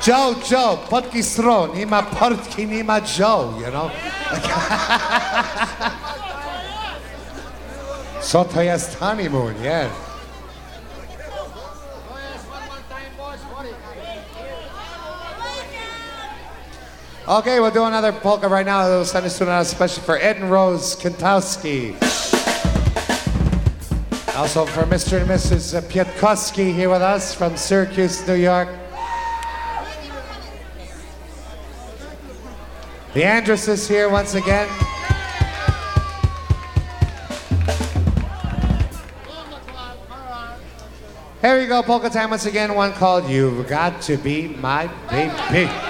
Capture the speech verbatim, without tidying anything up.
Joe, Joe, potki stro, nima portki, nima Joe, you know? So to jest honeymoon, yeah. Okay, we'll do another polka right now. We'll send this to another special for Ed and Rose Kantowski. Also for Mister and Missus Pietkowski here with us from Syracuse, New York. The Andress is here once again. Here we go, polka time once again. One called You've Got to Be My Baby.